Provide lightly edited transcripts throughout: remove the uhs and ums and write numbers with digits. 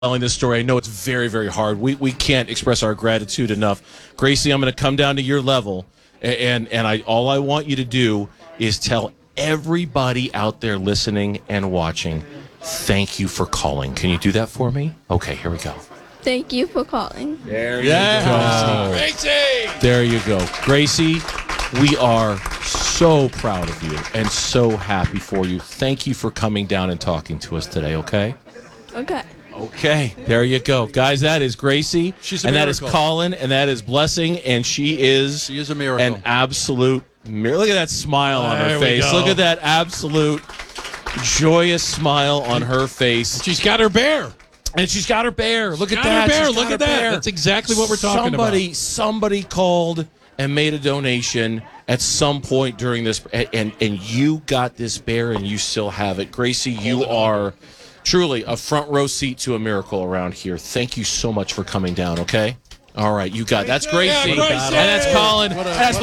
telling this story. I know it's very, very hard. We can't express our gratitude enough. Gracie, I'm going to come down to your level, and all I want you to do is tell everybody out there listening and watching, thank you for calling. Can you do that for me? Okay, here we go. Thank you for calling. There you go. Gracie! There you go. Gracie, we are so proud of you and so happy for you. Thank you for coming down and talking to us today, okay? Okay. Okay, there you go. Guys, that is Gracie. She's a and miracle. That is Colin, and that is Blessing, and she is a miracle. An absolute miracle. Look at that smile on her There we face. go. Look at that absolute joyous smile on her face. She's got her bear. And she's got her bear. Look at got that. her bear. She's got Look her at that. bear. That's exactly what we're talking about. Somebody called and made a donation at some point during this, and you got this bear, and you still have it. Gracie, you are truly a front row seat to a miracle around here. Thank you so much for coming down, okay? All right, you got it. That's Gracie. Yeah, Gracie. And that's Colin. And that's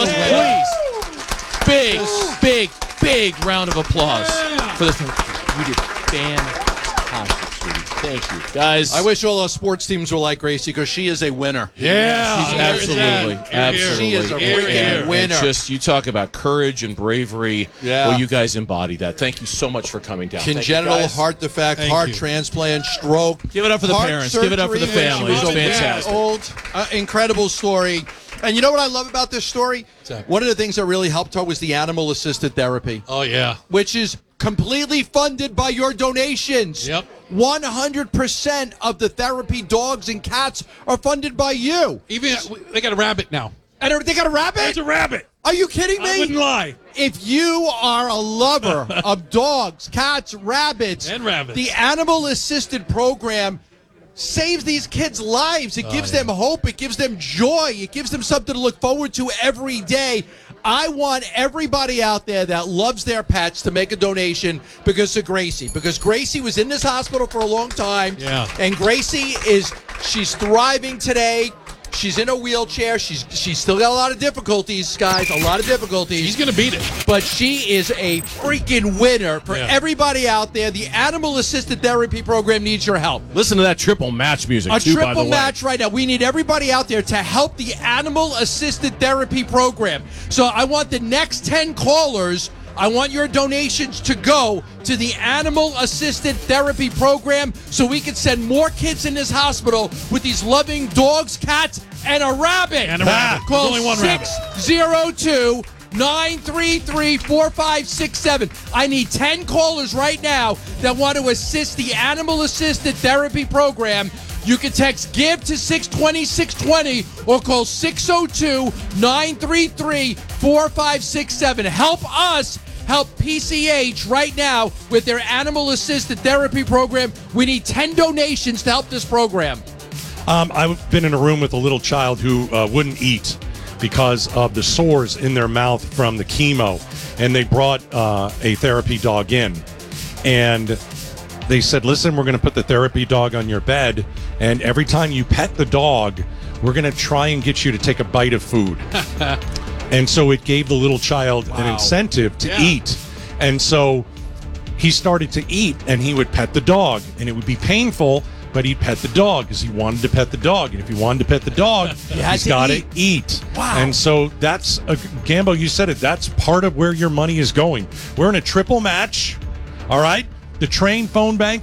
please. Big round of applause for this. You did fantastic, sweetie. Thank you. Guys. I wish all our sports teams were like Gracie because she is a winner. Yeah. She's absolutely. She is a freaking winner. And just, you talk about courage and bravery. Yeah. Well, you guys embody that. Thank you so much for coming down. Congenital Thank you, guys. heart defect, Thank heart you. transplant, stroke. Give it up for the heart parents. Give it up for the surgery when families. she was a Fantastic. week old. Incredible story. And you know what I love about this story? One of the things that really helped her was the animal-assisted therapy, Oh, yeah. which is completely funded by your donations. Yep. 100% of the therapy dogs and cats are funded by you. Even they got a rabbit now. And they got a rabbit? It's a rabbit. Are you kidding me? I wouldn't lie. If you are a lover of dogs, cats, rabbits, And rabbits. the animal assisted program saves these kids' lives. It gives them hope. It gives them joy. It gives them something to look forward to every day. I want everybody out there that loves their pets to make a donation because of Gracie. Because Gracie was in this hospital for a long time. Yeah. And she's thriving today. She's in a wheelchair. She's still got a lot of difficulties, guys. A lot of difficulties. He's going to beat it. But she is a freaking winner for Yeah. everybody out there. The animal-assisted therapy program needs your help. Listen to that triple match music, A too, by the triple way. match right now. We need everybody out there to help the animal-assisted therapy program. So I want the next 10 callers, I want your donations to go to the animal-assisted therapy program so we can send more kids in this hospital with these loving dogs, cats, and a rabbit. And a rabbit. Call There's only one rabbit. 602-933-4567. I need 10 callers right now that want to assist the animal-assisted therapy program. You can text GIVE to 620-620 or call 602-933-4567. Help us help PCH right now with their animal-assisted therapy program. We need 10 donations to help this program. I've been in a room with a little child who wouldn't eat because of the sores in their mouth from the chemo, and they brought a therapy dog in, and they said, listen, we're going to put the therapy dog on your bed, and every time you pet the dog, we're going to try and get you to take a bite of food. And so it gave the little child an incentive to eat. And so he started to eat, and he would pet the dog, and it would be painful, but he'd pet the dog because he wanted to pet the dog. And if he wanted to pet the dog, he's got to eat. Wow. And so that's, Gambo, you said it, that's part of where your money is going. We're in a triple match, all right? The Train phone bank,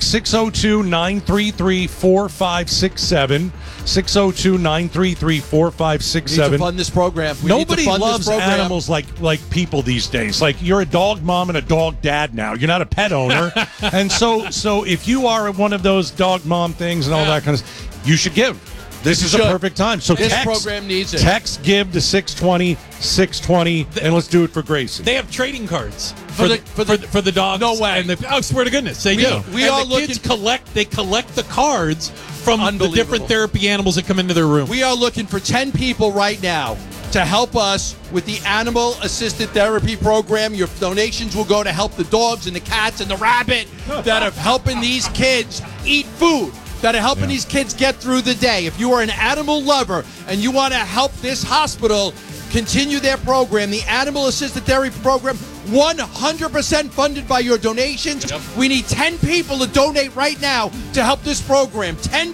602-933-4567. 602-933-4567. We need to fund this program. We need to Nobody fund this loves program. animals like people these days. Like, you're a dog mom and a dog dad now. You're not a pet owner. And so if you are one of those dog mom things and all that kind of stuff, you should give. This is a perfect time. So This text, program needs it. Text GIVE to 620-620, and let's do it for Gracie. They have trading cards For the for the dogs. No way. And I swear to goodness, they do. we and are the kids collect the cards from the Unbelievable. different therapy animals that come into their room. We are looking for 10 people right now to help us with the animal-assisted therapy program. Your donations will go to help the dogs and the cats and the rabbit that are helping these kids eat food, that are helping these kids get through the day. If you are an animal lover and you want to help this hospital continue their program, the Animal Assisted Therapy Program, 100% funded by your donations. We need 10 people to donate right now to help this program. 10